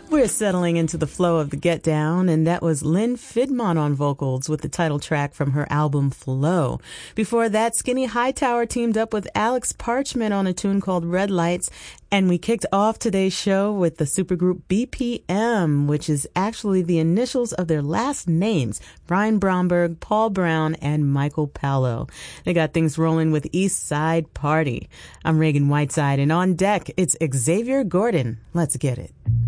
We're settling into the flow of the Get Down, and that was Lynn Fidmont on vocals with the title track from her album Flow. Before that, Skinny Hightower teamed up with Alex Parchment on a tune called Red Lights, and we kicked off today's show with the supergroup BPM, which is actually the initials of their last names, Brian Bromberg, Paul Brown, and Michael Paolo. They got things rolling with East Side Party. I'm Reagan Whiteside, and on deck, it's Xavier Gordon. Let's get it.